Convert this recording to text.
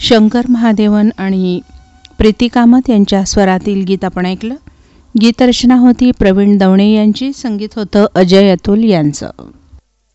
शंकर महादेवन आणि प्रीती कामत यांच्या स्वरातील गीत आपण ऐकलं. गीतरचना होती प्रवीण दवणे यांची, संगीत होतं अजय अतुल यांचं.